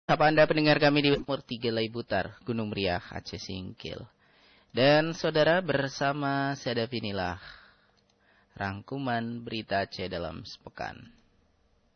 Apa Anda pendengar kami di Umur 3 Butar, Gunung Meriah, Aceh Singkil. Dan saudara, bersama saya inilah rangkuman berita Aceh dalam sepekan.